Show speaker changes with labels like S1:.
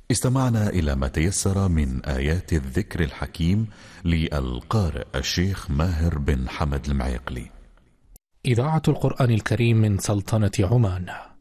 S1: استمعنا إلى ما تيسر من آيات الذكر الحكيم للقارئ الشيخ ماهر بن حمد المعيقلي.
S2: إذاعة القرآن الكريم من سلطنة عمان.